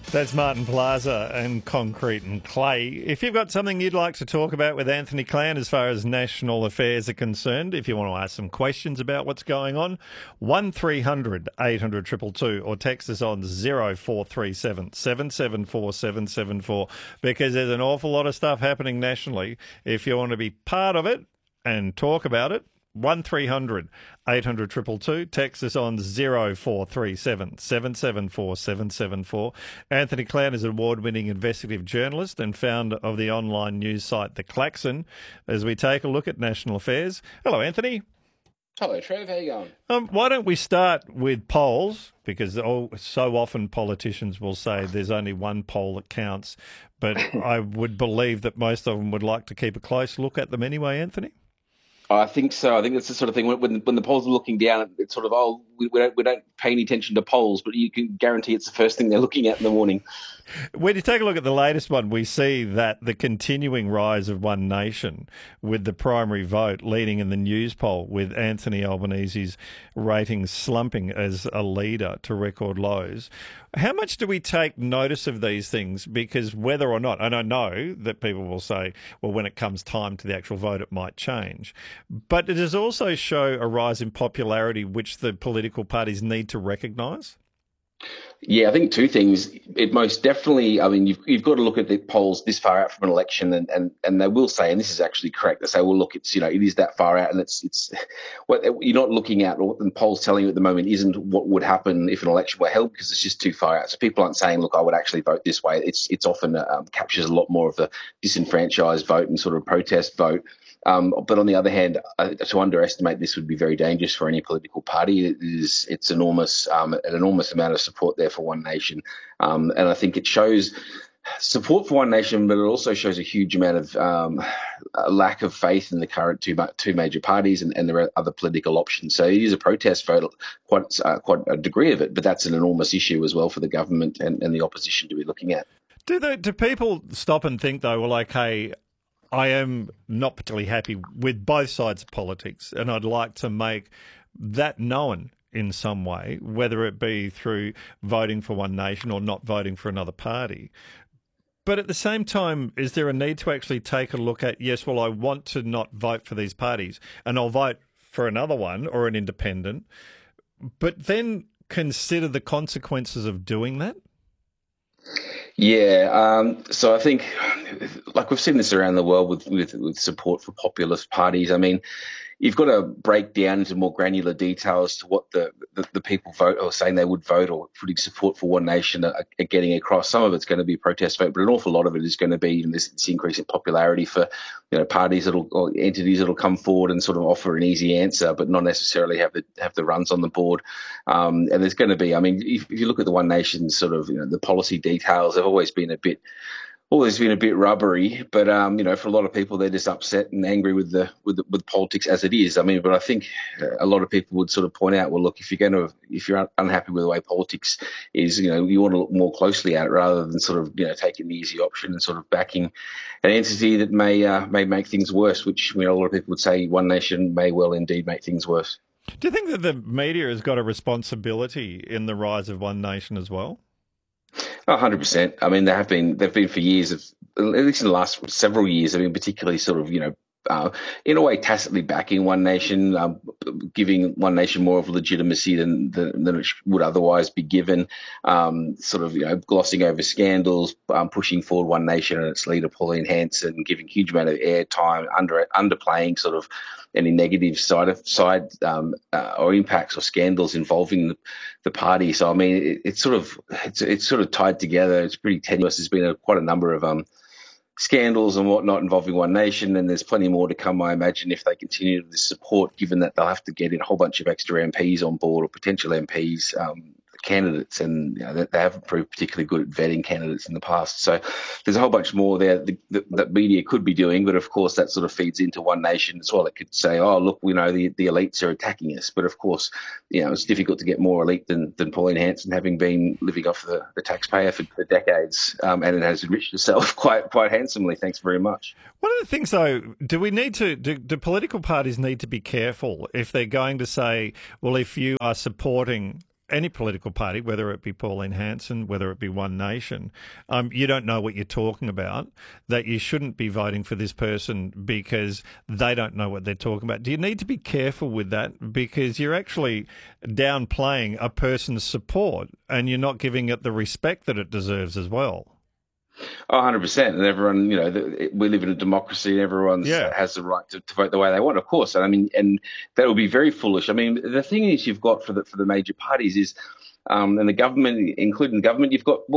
That's Martin Plaza and Concrete and Clay. If you've got something you'd like to talk about with Anthony Clan as far as national affairs are concerned, if you want to ask some questions about what's going on, 1300 800 222 or text us on 0437 774 774 because there's an awful lot of stuff happening nationally. If you want to be part of it and talk about it, 1300 800 222. Text us on 0437 774 774. Anthony Clan is an award-winning investigative journalist and founder of the online news site The Klaxon. As we take a look at national affairs. Hello, Anthony. Hello, Trev. How you going? Why don't we start with polls? Because so often politicians will say there's only one poll that counts, but I would believe that most of them would like to keep a close look at them anyway, Anthony. I think so. I think that's the sort of thing when the polls are looking down, it's sort of, we don't pay any attention to polls, but you can guarantee it's the first thing they're looking at in the morning. When you take a look at the latest one, we see that the continuing rise of One Nation with the primary vote leading in the news poll with Anthony Albanese's ratings slumping as a leader to record lows. How much do we take notice of these things? Because whether or not, and I know that people will say, well, when it comes time to the actual vote, it might change. But it does also show a rise in popularity, which the political parties need to recognise. Yeah, I think two things. It most definitely, I mean, you've got to look at the polls this far out from an election, and they will say, and this is actually correct, they say, well, look, it's, it is that far out, and it's what you're not looking at, or what the polls telling you at the moment isn't what would happen if an election were held, because it's just too far out. So people aren't saying, look, I would actually vote this way. It's often captures a lot more of the disenfranchised vote and sort of protest vote. But on the other hand, to underestimate this would be very dangerous for any political party. It's enormous, an enormous amount of support there for One Nation, and I think it shows support for One Nation, but it also shows a huge amount of a lack of faith in the current two major parties and the other political options. So it is a protest vote, quite a degree of it, but that's an enormous issue as well for the government and the opposition to be looking at. Do people stop and think though? Well, okay, I am not particularly happy with both sides of politics, and I'd like to make that known in some way, whether it be through voting for One Nation or not voting for another party. But at the same time, is there a need to actually take a look at, yes, well, I want to not vote for these parties, and I'll vote for another one or an independent, but then consider the consequences of doing that? Yeah, so I think, like we've seen this around the world with support for populist parties. I mean, you've got to break down into more granular details to what the people vote or saying they would vote or putting support for One Nation are getting across. Some of it's going to be protest vote, but an awful lot of it is going to be this increase in popularity for parties or entities that'll come forward and sort of offer an easy answer, but not necessarily have the runs on the board. And there's going to be, I mean, if you look at the One Nation sort of the policy details, they've always been a bit rubbery, but for a lot of people, they're just upset and angry with politics as it is. I mean, but I think a lot of people would sort of point out, well, look, if you're unhappy with the way politics is, you want to look more closely at it rather than sort of taking the easy option and sort of backing an entity that may make things worse. Which a lot of people would say One Nation may well indeed make things worse. Do you think that the media has got a responsibility in the rise of One Nation as well? 100%. I mean, they've been for years, at least in the last several years, I mean, particularly sort of, in a way tacitly backing One Nation, giving One Nation more of legitimacy than it would otherwise be given, sort of, glossing over scandals, pushing forward One Nation and its leader, Pauline Hanson, giving huge amount of airtime, underplaying sort of any negative side or impacts or scandals involving the party. So I mean, it's sort of tied together. It's pretty tenuous. There's been quite a number of scandals and whatnot involving One Nation, and there's plenty more to come, I imagine, if they continue this support, given that they'll have to get in a whole bunch of extra MPs on board or potential MPs, candidates, and they haven't proved particularly good at vetting candidates in the past. So there's a whole bunch more there that media could be doing, but of course that sort of feeds into One Nation as well. It could say, oh, look, the elites are attacking us, but of course, it's difficult to get more elite than Pauline Hanson, having been living off the taxpayer for decades, and it has enriched itself quite handsomely. Thanks very much. One of the things, though, do political parties need to be careful if they're going to say, well, if you are supporting any political party, whether it be Pauline Hanson, whether it be One Nation, you don't know what you're talking about, that you shouldn't be voting for this person because they don't know what they're talking about. Do you need to be careful with that? Because you're actually downplaying a person's support and you're not giving it the respect that it deserves as well. 100%. And everyone, we live in a democracy and everyone has the right to vote the way they want, of course. And I mean, and that would be very foolish. I mean, the thing is you've got for the major parties is, and the government, including the government, you've got,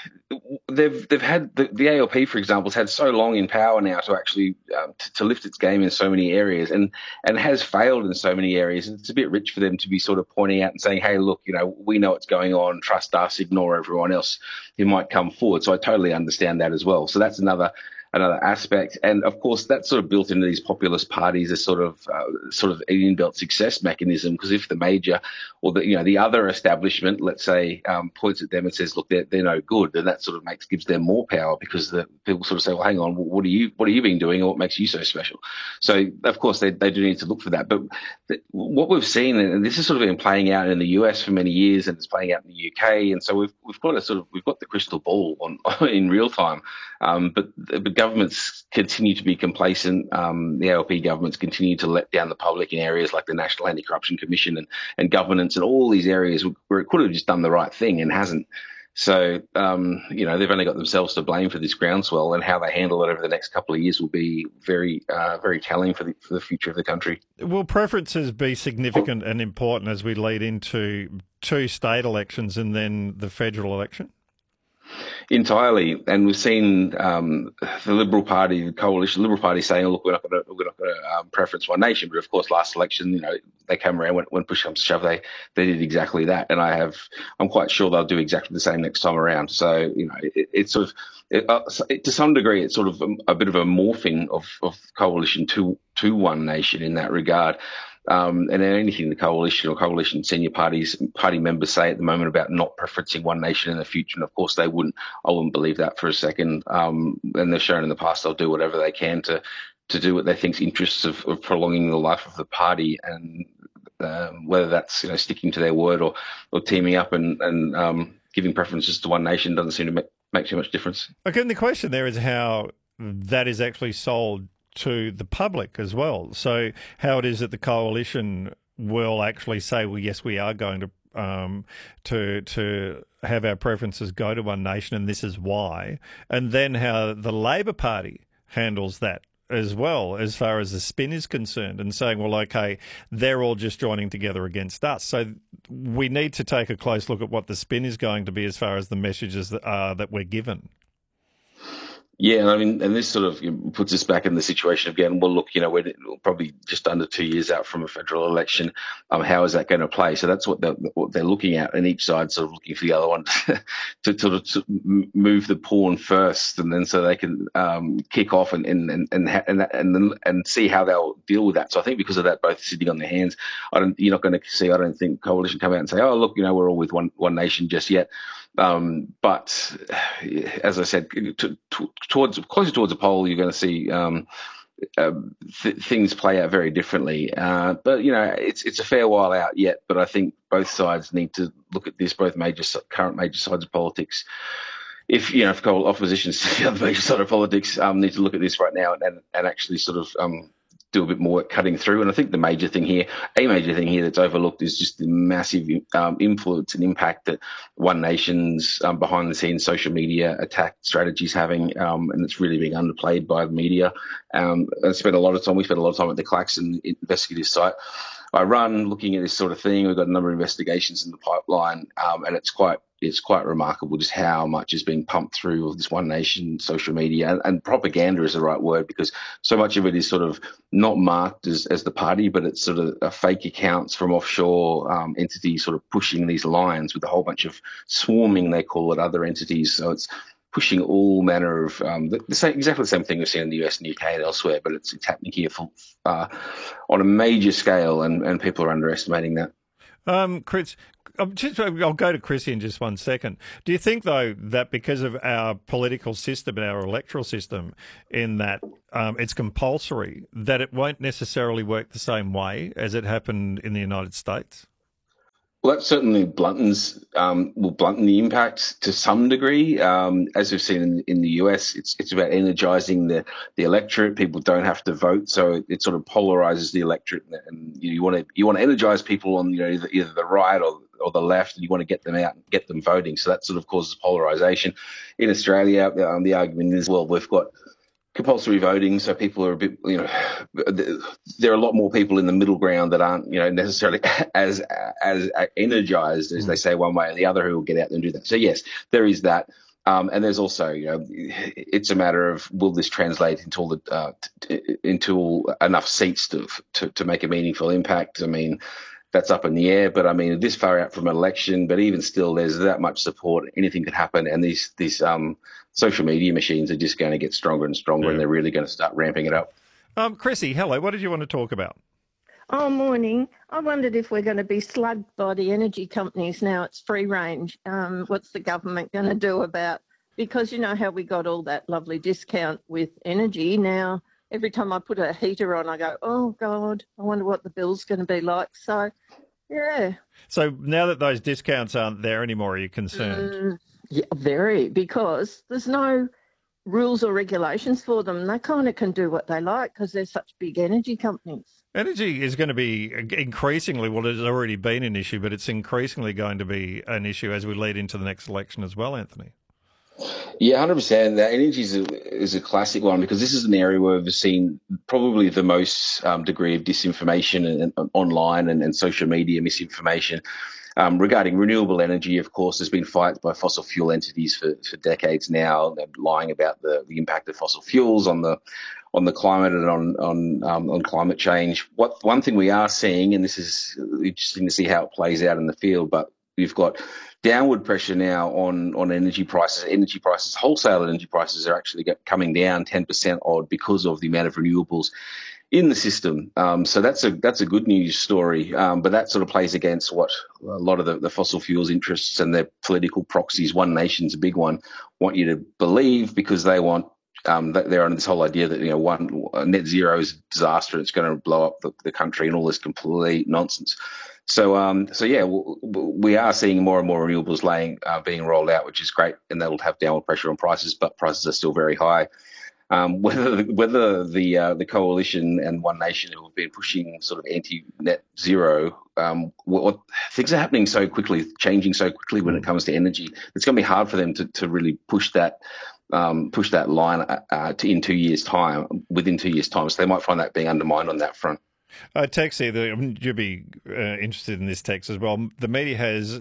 they've had the ALP, for example, has had so long in power now to actually to lift its game in so many areas and has failed in so many areas. And it's a bit rich for them to be sort of pointing out and saying, hey, look, we know what's going on. Trust us, ignore everyone else who might come forward. So I totally understand that as well. So that's another aspect. And of course, that's sort of built into these populist parties as sort of an inbuilt success mechanism. Because if the major or the other establishment, let's say, points at them and says, look, they're no good, then that sort of gives them more power because the people sort of say, well, hang on, what are you been doing, or what makes you so special? So of course they do need to look for that. But what we've seen, and this has sort of been playing out in the US for many years, and it's playing out in the UK, and so we've got the crystal ball on in real time, but governments continue to be complacent. The ALP governments continue to let down the public in areas like the National Anti-Corruption Commission and governance and all these areas where it could have just done the right thing and hasn't. So, they've only got themselves to blame for this groundswell, and how they handle it over the next couple of years will be very, very telling for the future of the country. Will preferences be significant and important as we lead into 2 state elections and then the federal election? Entirely, and we've seen the Liberal Party, the coalition, Liberal Party saying, "Look, we're not going to preference One Nation." But of course, last election, they came around when push comes to shove, they did exactly that, and I'm quite sure they'll do exactly the same next time around. So it's sort of to some degree, it's sort of a bit of a morphing of coalition to One Nation in that regard. And anything the coalition or coalition senior party members say at the moment about not preferencing One Nation in the future, and of course I wouldn't believe that for a second. And they've shown in the past they'll do whatever they can to do what they think's interests of prolonging the life of the party, and whether that's sticking to their word or teaming up and giving preferences to One Nation doesn't seem to make too much difference. Again, the question there is how that is actually sold to the public as well. So how it is that the coalition will actually say, well, yes, we are going to have our preferences go to One Nation, and this is why. And then how the Labor Party handles that as well, as far as the spin is concerned, and saying, well, okay, they're all just joining together against us. So we need to take a close look at what the spin is going to be as far as the messages that we're given. Yeah, I mean, and this sort of puts us back in the situation again. Well, look, we're probably just under 2 years out from a federal election. How is that going to play? So that's what they're looking at, and each side sort of looking for the other one to move the pawn first, and then so they can kick off and see how they'll deal with that. So I think because of that, both sitting on their hands, you're not going to see, I don't think, coalition come out and say, oh, look, we're all with one nation just yet. But as I said, closer towards a poll, you're going to see things play out very differently. But it's a fair while out yet. But I think both sides need to look at this. Both current major sides of politics. If opposition's to the other major side of politics, need to look at this right now and actually sort of do a bit more cutting through. And I think a major thing here that's overlooked is just the massive influence and impact that One Nation's behind the scenes social media attack strategies having, and it's really being underplayed by the media. We spent a lot of time at the Claxon investigative site I run looking at this sort of thing. We've got a number of investigations in the pipeline, and it's quite remarkable just how much is being pumped through of this One Nation social media, and propaganda is the right word, because so much of it is sort of not marked as the party, but it's sort of fake accounts from offshore entities sort of pushing these lines with a whole bunch of swarming, they call it, other entities. So it's pushing all manner of exactly the same thing we've seen in the US and UK and elsewhere, but it's happening here on a major scale, and people are underestimating that. Chris, I'll go to Chrissy in just 1 second. Do you think, though, that because of our political system and our electoral system, in that it's compulsory, that it won't necessarily work the same way as it happened in the United States? Well, that certainly will blunt the impact to some degree. As we've seen in the US, it's about energizing the electorate. People don't have to vote, so it sort of polarizes the electorate, and you want to energize people on either the right or the left, and you want to get them out and get them voting. So that sort of causes polarization. In Australia, the argument is, well, we've got compulsory voting, so people are a bit, there are a lot more people in the middle ground that aren't, necessarily as energized as they say one way or the other who will get out there and do that. So yes, there is that. And there's also, it's a matter of will this translate into into enough seats to make a meaningful impact? I mean, that's up in the air, but I mean, this far out from an election, but even still, there's that much support. Anything could happen, and these social media machines are just going to get stronger and stronger, Yeah. and they're really going to start ramping it up. Chrissy, hello. What did you want to talk about? Oh, morning. I wondered if we're going to be slugged by the energy companies now. It's free range. What's the government going to do about? Because you know how we got all that lovely discount with energy. Now, every time I put a heater on, I go, oh, God, I wonder what the bill's going to be like. So, yeah. So now that those discounts aren't there anymore, are you concerned? Yeah, very, because there's no rules or regulations for them. They kind of can do what they like because they're such big energy companies. Energy is going to be increasingly, well, it's already been an issue, but it's increasingly going to be an issue as we lead into the next election as well, Anthony. Yeah, 100%. That energy is a classic one because this is an area where we've seen probably the most degree of disinformation and online and social media misinformation. Regarding renewable energy, of course, there's been fights by fossil fuel entities for decades now. They're lying about the impact of fossil fuels on the climate and on climate change. One thing we are seeing, and this is interesting to see how it plays out in the field, but we've got downward pressure now on energy prices. Wholesale energy prices are actually coming down 10% odd because of the amount of renewables in the system. So that's a good news story. But that sort of plays against what a lot of the fossil fuels interests and their political proxies, One Nation's a big one, want you to believe because they want they're on this whole idea that net zero is a disaster, it's going to blow up the country and all this complete nonsense. So yeah, we are seeing more and more renewables being rolled out, which is great, and that'll have downward pressure on prices, but prices are still very high. Whether the coalition and One Nation who have been pushing sort of anti-net zero, things are happening so quickly, changing so quickly when it comes to energy. It's going to be hard for them to really push that line in 2 years' time. Within 2 years' time, so they might find that being undermined on that front. Tex here, you'd be interested in this, Tex, as well. The media has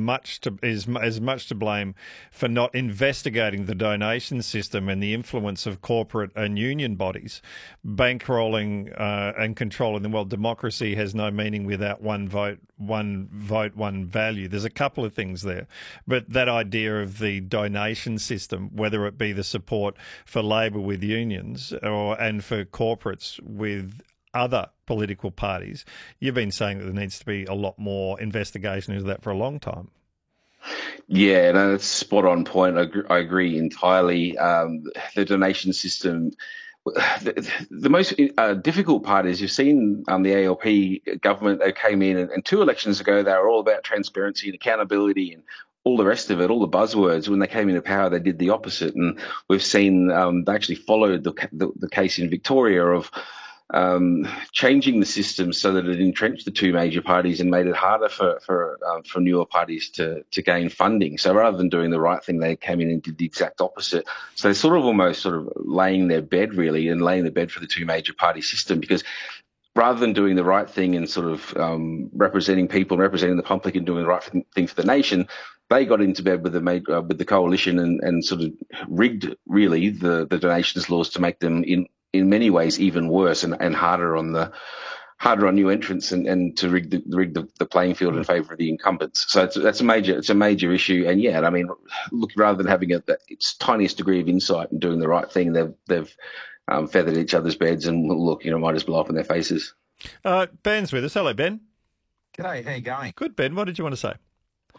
as much to blame for not investigating the donation system and the influence of corporate and union bodies, bankrolling and controlling them. Well, democracy has no meaning without one vote, one value. There's a couple of things there. But that idea of the donation system, whether it be the support for Labor with unions and for corporates with other political parties, you've been saying that there needs to be a lot more investigation into that for a long time. Yeah, no, that's spot on point. I agree entirely. The donation system, the most difficult part is you've seen the ALP government, they came in and 2 elections ago, they were all about transparency and accountability and all the rest of it, all the buzzwords. When they came into power, they did the opposite. And we've seen they actually followed the case in Victoria of changing the system so that it entrenched the 2 major parties and made it harder for newer parties to gain funding. So rather than doing the right thing, they came in and did the exact opposite. So they're sort of laying their bed for the 2 major party system, because rather than doing the right thing and sort of representing people and representing the public and doing the right thing for the nation, they got into bed with the coalition and sort of rigged really the donations laws to make them in many ways even worse and harder on new entrants and to rig the playing field in favour of the incumbents. So it's a major issue. And yeah, I mean, look, rather than having its tiniest degree of insight and doing the right thing, they've feathered each other's beds and look, might as blow up in their faces. Ben's with us. Hello, Ben. G'day, how you going? Good, Ben. What did you want to say?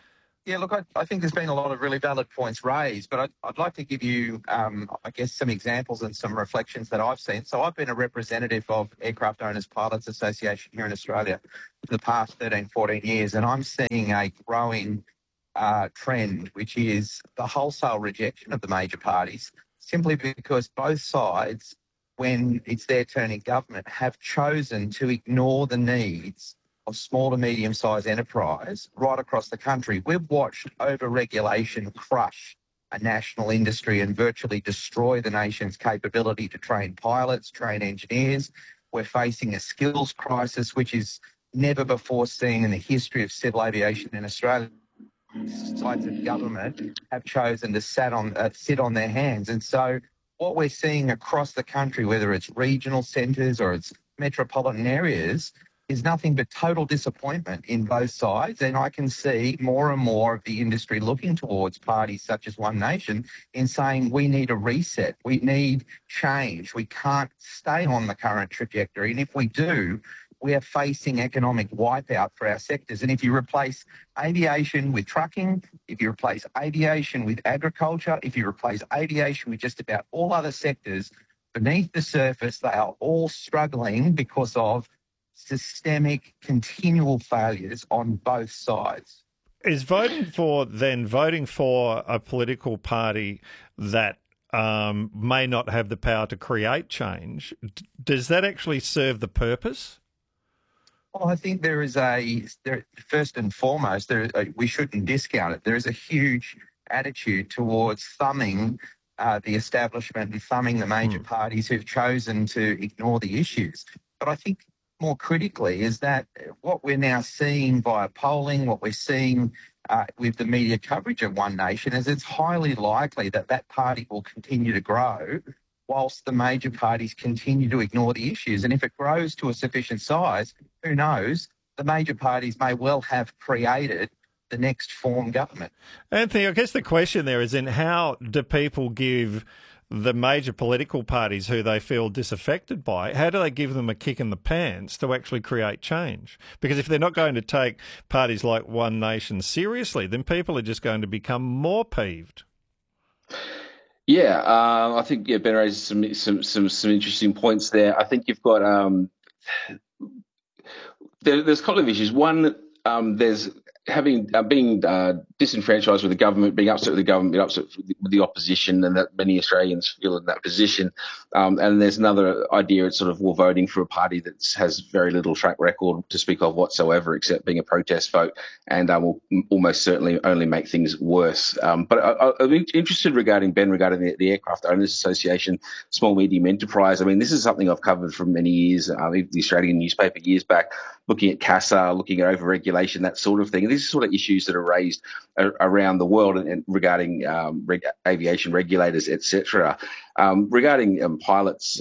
Yeah, look, I think there's been a lot of really valid points raised, but I'd like to give you, I guess, some examples and some reflections that I've seen. So I've been a representative of Aircraft Owners Pilots Association here in Australia for the past 13, 14 years, and I'm seeing a growing trend, which is the wholesale rejection of the major parties, simply because both sides, when it's their turn in government, have chosen to ignore the needs of small to medium-sized enterprise right across the country. We've watched over-regulation crush a national industry and virtually destroy the nation's capability to train pilots, train engineers. We're facing a skills crisis, which is never before seen in the history of civil aviation in Australia. Sides of government have chosen to sit on their hands. And so what we're seeing across the country, whether it's regional centres or it's metropolitan areas, is nothing but total disappointment in both sides. And I can see more and more of the industry looking towards parties such as One Nation in saying we need a reset, we need change, we can't stay on the current trajectory. And if we do, we are facing economic wipeout for our sectors. And if you replace aviation with trucking, if you replace aviation with agriculture, if you replace aviation with just about all other sectors, beneath the surface, they are all struggling because of systemic, continual failures on both sides. Is voting for a political party that may not have the power to create change, does that actually serve the purpose? Well, I think first and foremost, we shouldn't discount it. There is a huge attitude towards thumbing the establishment and thumbing the major parties who've chosen to ignore the issues. But I think more critically is that what we're now seeing via polling, what we're seeing with the media coverage of One Nation is it's highly likely that that party will continue to grow whilst the major parties continue to ignore the issues. And if it grows to a sufficient size, who knows, the major parties may well have created the next form government. Anthony, I guess the question there is in how do people give the major political parties who they feel disaffected by, how do they give them a kick in the pants to actually create change? Because if they're not going to take parties like One Nation seriously, then people are just going to become more peeved. Yeah, I think Ben raises some interesting points there. I think you've got there's a couple of issues. One, there's being disenfranchised with the government, being upset with the government, being upset with the opposition, and that many Australians feel in that position. And there's another idea, it's sort of voting for a party that has very little track record to speak of whatsoever, except being a protest vote, and will almost certainly only make things worse. But I'm interested regarding the Aircraft Owners Association, small medium enterprise. I mean, this is something I've covered for many years, the Australian newspaper years back, looking at CASA, looking at over-regulation, that sort of thing. These are sort of issues that are raised around the world and regarding aviation regulators, etc. Regarding pilots,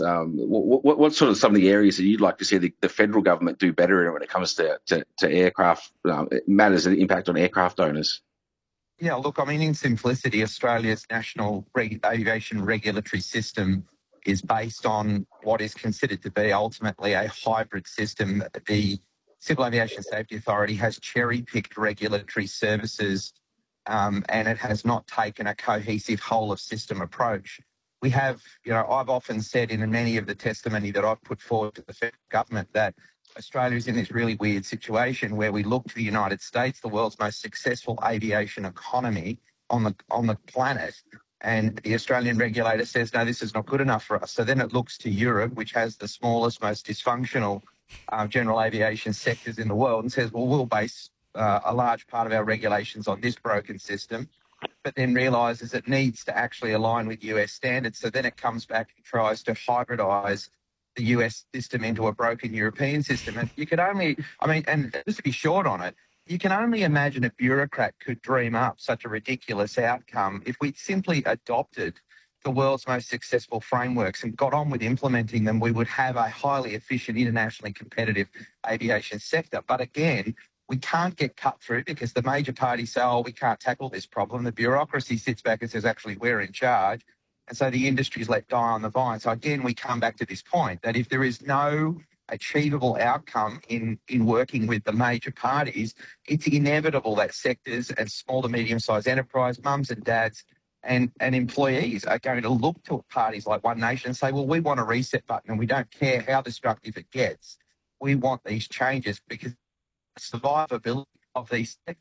what sort of some of the areas that you'd like to see the federal government do better in when it comes to aircraft matters that impact on aircraft owners? Yeah, look, I mean, in simplicity, Australia's national aviation regulatory system is based on what is considered to be ultimately a hybrid system. The Civil Aviation Safety Authority has cherry-picked regulatory services and it has not taken a cohesive whole-of-system approach. We have, I've often said in many of the testimony that I've put forward to the federal government that Australia is in this really weird situation where we look to the United States, the world's most successful aviation economy on the planet, and the Australian regulator says, no, this is not good enough for us. So then it looks to Europe, which has the smallest, most dysfunctional general aviation sectors in the world, and says, well, we'll base a large part of our regulations on this broken system, but then realises it needs to actually align with US standards. So then it comes back and tries to hybridise the US system into a broken European system. And you could only, and just to be short on it, you can only imagine a bureaucrat could dream up such a ridiculous outcome if we simply adopted the world's most successful frameworks and got on with implementing them. We would have a highly efficient, internationally competitive aviation sector. But again, we can't get cut through because the major parties say, oh, we can't tackle this problem. The bureaucracy sits back and says, actually, we're in charge. And so the industry is let die on the vine. So again, we come back to this point that if there is no achievable outcome in working with the major parties, it's inevitable that sectors and small to medium-sized enterprise, mums and dads and employees are going to look to parties like One Nation and say, well, we want a reset button and we don't care how destructive it gets. We want these changes because the survivability of these sectors